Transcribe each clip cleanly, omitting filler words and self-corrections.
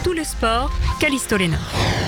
tout le sport, Callisto Léna.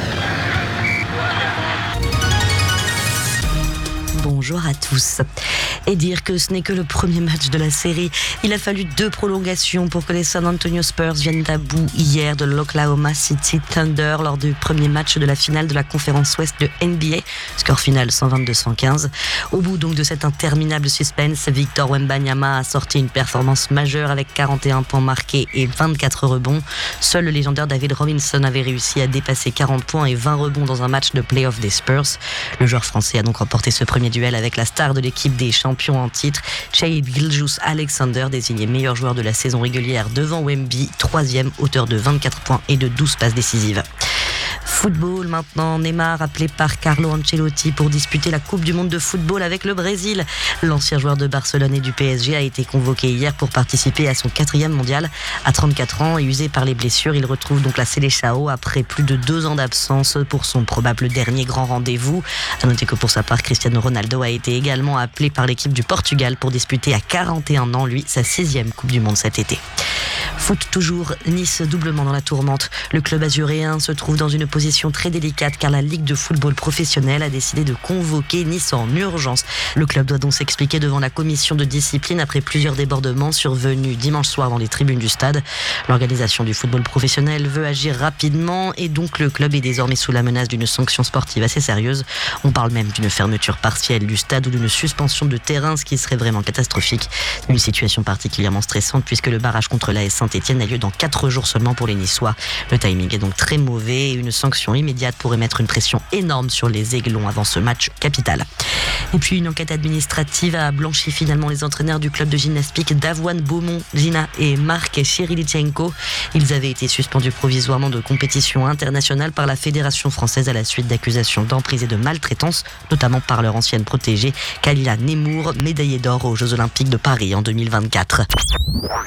Bonjour à tous. Et dire que ce n'est que le premier match de la série. Il a fallu 2 prolongations pour que les San Antonio Spurs viennent à bout hier de l'Oklahoma City Thunder lors du premier match de la finale de la conférence Ouest de NBA. Score final 122-115. Au bout donc de cet interminable suspense, Victor Wembanyama a sorti une performance majeure avec 41 points marqués et 24 rebonds. Seul le légendaire David Robinson avait réussi à dépasser 40 points et 20 rebonds dans un match de play-off des Spurs. Le joueur français a donc remporté ce premier duel avec la star de l'équipe des champions en titre, Shai Gilgeous-Alexander, désigné meilleur joueur de la saison régulière devant Wemby, 3e, auteur de 24 points et de 12 passes décisives. Football maintenant, Neymar appelé par Carlo Ancelotti pour disputer la Coupe du Monde de football avec le Brésil. L'ancien joueur de Barcelone et du PSG a été convoqué hier pour participer à son 4e mondial. À 34 ans et usé par les blessures, il retrouve donc la Seleção après plus de 2 ans d'absence pour son probable dernier grand rendez-vous. À noter que pour sa part, Cristiano Ronaldo a été également appelé par l'équipe du Portugal pour disputer à 41 ans, lui, sa 6e Coupe du Monde cet été. Foot toujours, Nice doublement dans la tourmente. Le club azuréen se trouve dans une position très délicate car la Ligue de football professionnel a décidé de convoquer Nice en urgence. Le club doit donc s'expliquer devant la commission de discipline après plusieurs débordements survenus dimanche soir dans les tribunes du stade. L'organisation du football professionnel veut agir rapidement et donc le club est désormais sous la menace d'une sanction sportive assez sérieuse. On parle même d'une fermeture partielle du stade ou d'une suspension de terrain, ce qui serait vraiment catastrophique. Une situation particulièrement stressante puisque le barrage contre l'AS Saint-Etienne a lieu dans 4 jours seulement pour les Niçois. Le timing est donc très mauvais et une sanction immédiate pourrait mettre une pression énorme sur les Aiglons avant ce match capital. Et puis une enquête administrative a blanchi finalement les entraîneurs du club de gymnastique d'Avoine Beaumont, Gina et Marc Chirilichenko. Ils avaient été suspendus provisoirement de compétition internationale par la Fédération française à la suite d'accusations d'emprise et de maltraitance, notamment par leur ancienne protégée Kalila Nemour, médaillée d'or aux Jeux Olympiques de Paris en 2024.